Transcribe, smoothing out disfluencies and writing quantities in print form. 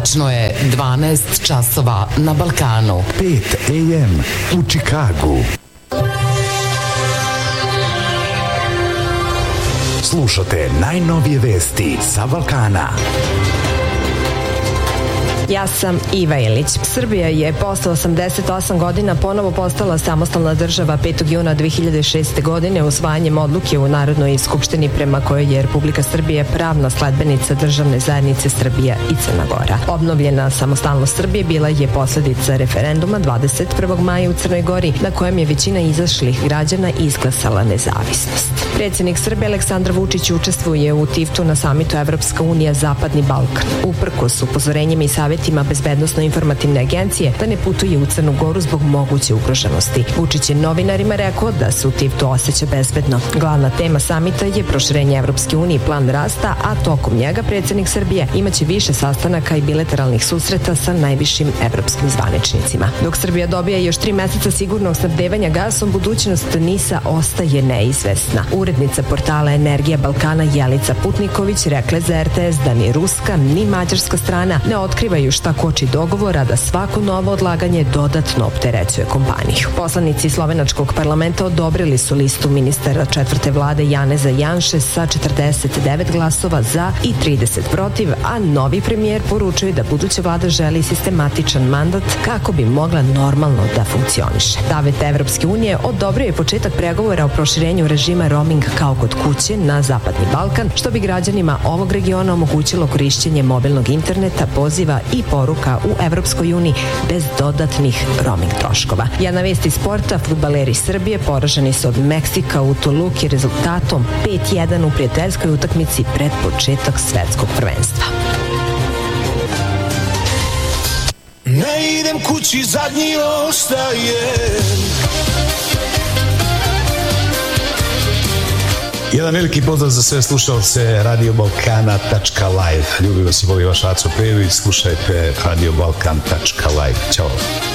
Tačno je 12 časova na Balkanu. 5 AM u Čikagu. Slušate najnovije vesti sa Balkana. Ja sam Iva Ilić. Srbija je posle 88 godina ponovo postala samostalna država 5. juna 2006. godine usvajanjem odluke u Narodnoj skupštini prema kojoj je Republika Srbija pravna sledbenica državne zajednice Srbija i Crna Gora. Obnovljena samostalnost Srbije bila je posledica referenduma 21. maja u Crnoj Gori na kojem je većina izašlih građana izglasala nezavisnost. Predsjednik Srbije Aleksandar Vučić učestvuje u Tivtu na samitu Evropska unija Zapadni Balkan. Uprkos upozorenjima i savjetima Bezbednosno-informativne agencije da ne putuje u Crnu Goru zbog moguće ugroženosti. Vučić je novinarima rekao da se u Tivtu osjeća bezbedno. Glavna tema samita je proširenje Evropske unije i plan rasta, a tokom njega predsjednik Srbije imaće više sastanaka i bilateralnih susreta sa najvišim evropskim zvaničnicima. Dok Srbija dobija još 3 meseca sigurnog snabdevanja gasom, budućnost NIS-a ostaje neizvesna. Urednica portala Energija Balkana Jelica Putniković rekla za RTS da ni ruska ni mađarska strana ne otkrivaju šta koči dogovora da svako novo odlaganje dodatno opterećuje kompaniju. Poslanici slovenačkog parlamenta odobrili su listu ministara četvrte vlade Janeza Janše sa 49 glasova za i 30 protiv, a novi premijer poručuje da buduća vlada želi sistematičan mandat kako bi mogla normalno da funkcioniše. Savet Evropske unije odobrio je početak pregovora o proširenju režima roaming kao kod kuće na Zapadni Balkan, što bi građanima ovog regiona omogućilo korišćenje mobilnog interneta, poziva i poruka u Evropskoj uniji bez dodatnih roaming troškova. Jedna vest iz sporta, fudbaleri Srbije poraženi su od Meksika u Toluki rezultatom 5-1 u prijateljskoj utakmici pred početak svetskog prvenstva. Ne idem kući, zadnji ostajem. Jedan veliki pozdrav za sve slušalce radiobalkana.live. Ljubi vas i voli vaš Aco Pejović. Slušajte radiobalkan.live. Ćao.